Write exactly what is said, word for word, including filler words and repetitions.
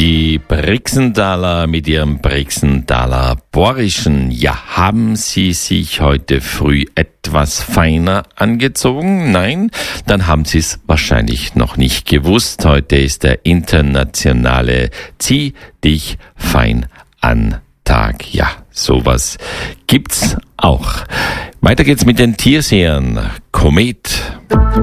Die Brixendaler mit ihrem Brixendaler Borischen. Ja, haben Sie sich heute früh etwas feiner angezogen? Nein? Dann haben Sie es wahrscheinlich noch nicht gewusst. Heute ist der internationale Zieh dich fein an Tag. Ja, sowas gibt's auch. Weiter geht's mit den Tiersehern. Komet.